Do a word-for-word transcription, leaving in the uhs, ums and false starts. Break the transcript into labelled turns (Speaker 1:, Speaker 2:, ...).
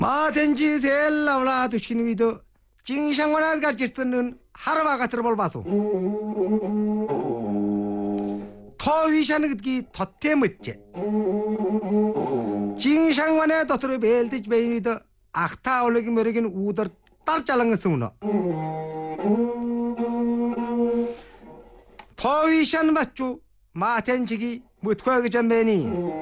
Speaker 1: 마텐지 셀라우라 두신 위도 징상원에 갈지스는 하루와 같으로 볼바소 토위샤는 그기 덧대 멋제 징상원에 덧으로 벨듯 베이니도 악타 올리기 머리긴 우더 딸짤한 거 쓰우나 토위샤는 맞죠 마텐지기 못구하기 전매니